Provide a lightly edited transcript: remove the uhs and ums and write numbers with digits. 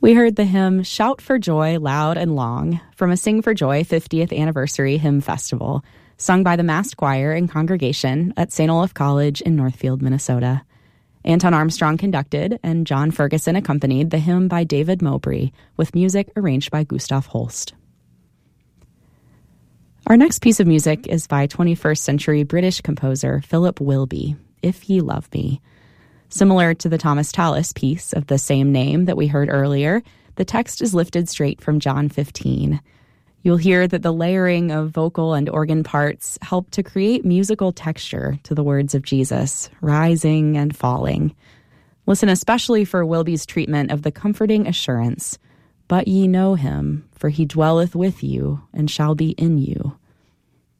We heard the hymn Shout for Joy Loud and Long from a Sing for Joy 50th Anniversary Hymn Festival, sung by the massed choir and congregation at St. Olaf College in Northfield, Minnesota. Anton Armstrong conducted, and John Ferguson accompanied the hymn by David Mowbray, with music arranged by Gustav Holst. Our next piece of music is by 21st century British composer Philip Wilby, If Ye Love Me. Similar to the Thomas Tallis piece of the same name that we heard earlier, the text is lifted straight from John 15. You'll hear that the layering of vocal and organ parts help to create musical texture to the words of Jesus, rising and falling. Listen especially for Wilby's treatment of the comforting assurance, "But ye know him, for he dwelleth with you and shall be in you."